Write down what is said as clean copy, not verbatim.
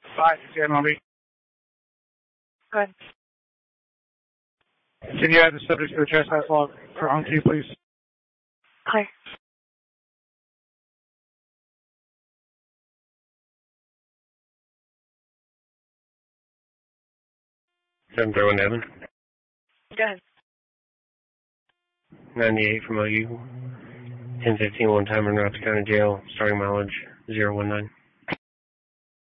5, San Lobby. Go ahead. Can you add the subject to the trespass log for on queue, please? Clear. 731 Evan. Go ahead. 98 from OU. 1015 one time en route to County Jail, starting mileage 019.